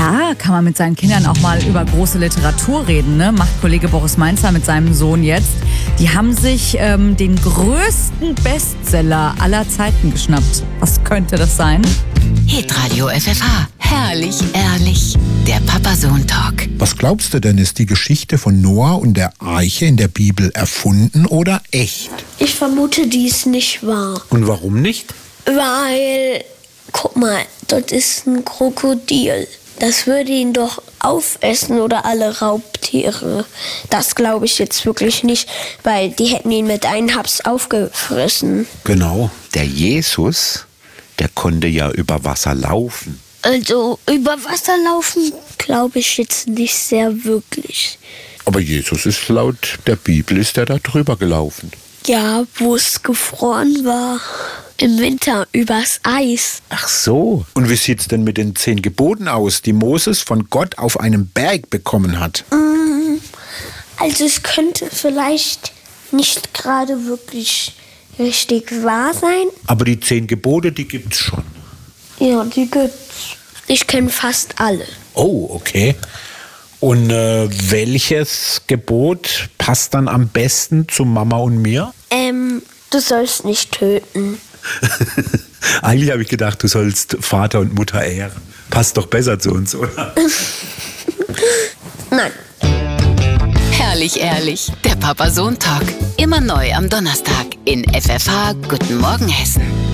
Da kann man mit seinen Kindern auch mal über große Literatur reden, ne? Macht Kollege Boris Mainzer mit seinem Sohn jetzt. Die haben sich den größten Bestseller aller Zeiten geschnappt. Was könnte das sein? Hitradio FFH. Herrlich, ehrlich. Der Papa-Sohn-Talk. Was glaubst du denn, ist die Geschichte von Noah und der Arche in der Bibel erfunden oder echt? Ich vermute, die ist nicht wahr. Und warum nicht? Weil, guck mal, dort ist ein Krokodil. Das würde ihn doch aufessen oder alle Raubtiere. Das glaube ich jetzt wirklich nicht, weil die hätten ihn mit einem Haps aufgefressen. Genau. Der Jesus, der konnte ja über Wasser laufen. Also über Wasser laufen glaube ich jetzt nicht sehr wirklich. Aber Jesus ist laut der Bibel, ist er da drüber gelaufen. Ja, wo es gefroren war. Im Winter übers Eis. Ach so. Und wie sieht's denn mit den 10 Geboten aus, die Moses von Gott auf einem Berg bekommen hat? Also es könnte vielleicht nicht gerade wirklich richtig wahr sein. Aber die 10 Gebote, die gibt's schon. Ja, die gibt's. Ich kenne fast alle. Oh, okay. Und welches Gebot passt dann am besten zu Mama und mir? Du sollst nicht töten. Eigentlich habe ich gedacht, du sollst Vater und Mutter ehren. Passt doch besser zu uns, oder? Nein. Herrlich, ehrlich. Der Papa-Sohn-Talk. Immer neu am Donnerstag in FFH. Guten Morgen, Hessen.